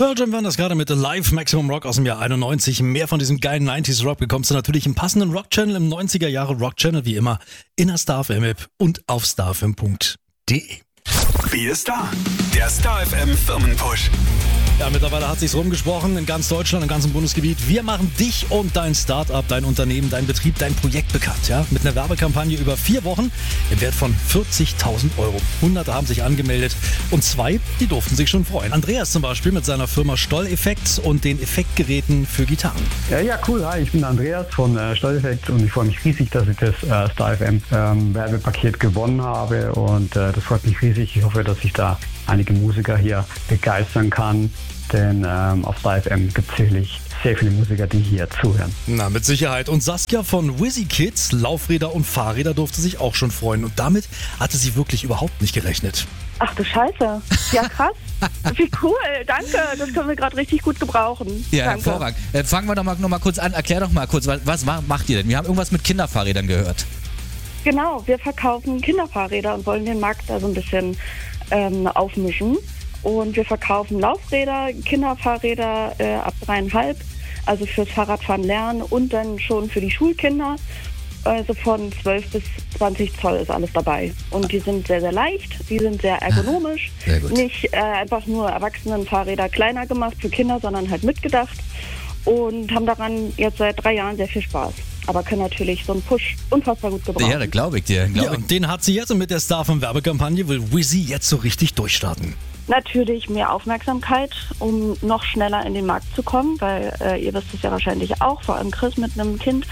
Pearl Jam waren das gerade mit Live Maximum Rock aus dem Jahr 91. Mehr von diesem geilen 90s Rock bekommst du natürlich im passenden Rock-Channel, im 90er Jahre Rock-Channel, wie immer, in der StarFM-App und auf starfm.de. Wie ist da? Der StarFM Firmenpush. Ja, mittlerweile hat sich's rumgesprochen in ganz Deutschland, im ganzen Bundesgebiet. Wir machen dich und dein Start-up, dein Unternehmen, dein Betrieb, dein Projekt bekannt. Ja? Mit einer Werbekampagne über 4 Wochen im Wert von 40.000 Euro. Hunderte haben sich angemeldet und 2, die durften sich schon freuen. Andreas zum Beispiel mit seiner Firma Stoll-Effekt und den Effektgeräten für Gitarren. Ja, cool. Hi, ich bin Andreas von Stoll-Effekt und ich freue mich riesig, dass ich das StarFM Werbepaket gewonnen habe und das freut mich riesig. Ich hoffe, dass ich da einige Musiker hier begeistern kann. Denn auf StarFM gibt es sicherlich sehr viele Musiker, die hier zuhören. Na, mit Sicherheit. Und Saskia von Wizzy Kids, Laufräder und Fahrräder, durfte sich auch schon freuen. Und damit hatte sie wirklich überhaupt nicht gerechnet. Ach du Scheiße. Ja, krass. Wie cool. Danke. Das können wir gerade richtig gut gebrauchen. Ja, Danke. hervorragend. Fangen wir doch mal kurz an. Erklär doch mal kurz, was macht ihr denn? Wir haben irgendwas mit Kinderfahrrädern gehört. Genau, wir verkaufen Kinderfahrräder und wollen den Markt da so ein bisschen aufmischen. Und wir verkaufen Laufräder, Kinderfahrräder ab 3,5, also fürs Fahrradfahren lernen und dann schon für die Schulkinder. Also von 12 bis 20 Zoll ist alles dabei. Und die sind sehr, sehr leicht, die sind sehr ergonomisch. Sehr gut. Nicht einfach nur Erwachsenenfahrräder kleiner gemacht für Kinder, sondern halt mitgedacht. Und haben daran jetzt seit 3 Jahren sehr viel Spaß. Aber können natürlich so einen Push unfassbar gut gebrauchen. Ja, da glaube ich dir. Ja, und den hat sie jetzt und mit der StarFM-Werbekampagne will Wizzy jetzt so richtig durchstarten. Natürlich mehr Aufmerksamkeit, um noch schneller in den Markt zu kommen, weil ihr wisst es ja wahrscheinlich auch, vor allem Chris mit einem Kind.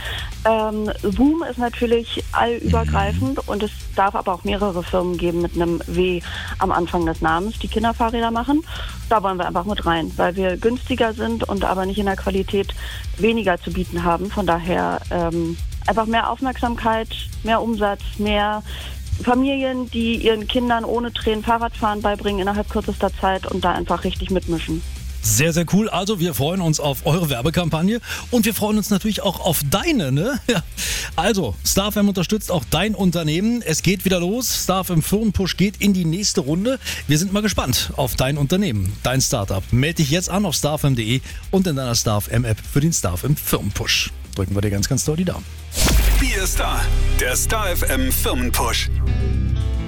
Boom ist natürlich allübergreifend und es darf aber auch mehrere Firmen geben mit einem W am Anfang des Namens, die Kinderfahrräder machen. Da wollen wir einfach mit rein, weil wir günstiger sind und aber nicht in der Qualität weniger zu bieten haben. Von daher einfach mehr Aufmerksamkeit, mehr Umsatz, mehr Familien, die ihren Kindern ohne Tränen Fahrradfahren beibringen innerhalb kürzester Zeit und da einfach richtig mitmischen. Sehr, sehr cool. Also wir freuen uns auf eure Werbekampagne und wir freuen uns natürlich auch auf deine, ne? Ja. Also, StarFM unterstützt auch dein Unternehmen. Es geht wieder los. StarFM Firmenpush geht in die nächste Runde. Wir sind mal gespannt auf dein Unternehmen, dein Startup. Meld dich jetzt an auf starfm.de und in deiner StarFM-App für den StarFM Firmenpush. Drücken wir dir ganz, ganz doll die Daumen. Wie ist da? Der StarFM Firmenpush.